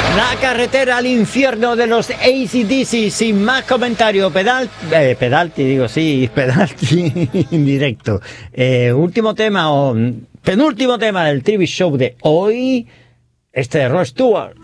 La carretera al infierno de los AC/DC, sin más comentario. Pedalti en directo. Último tema o penúltimo tema del TV Show de hoy. Este de Rod Stewart.